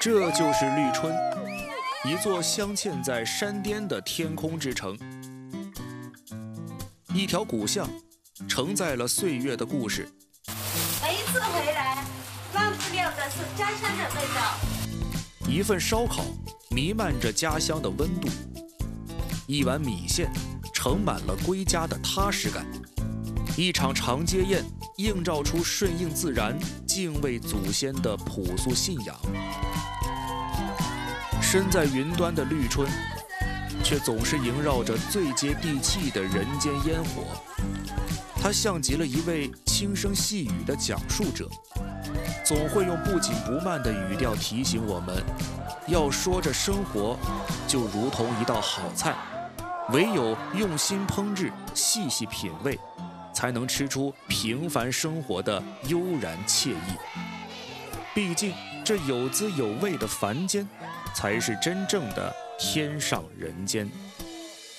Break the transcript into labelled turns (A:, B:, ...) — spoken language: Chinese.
A: 这就是绿春，一座镶嵌在山巅的天空之城。一条古巷，承载了岁月的故事。
B: 每一次回来，忘不了的是家乡的味道。
A: 一份烧烤，弥漫着家乡的温度；一碗米线，盛满了归家的踏实感；一场长街宴，映照出顺应自然、敬畏祖先的朴素信仰。身在云端的绿春，却总是萦绕着最接地气的人间烟火。它像极了一位轻声细语的讲述者，总会用不紧不慢的语调提醒我们，要说着生活就如同一道好菜，唯有用心烹制，细细品味，才能吃出平凡生活的悠然惬意。毕竟这有滋有味的凡间，才是真正的天上人间。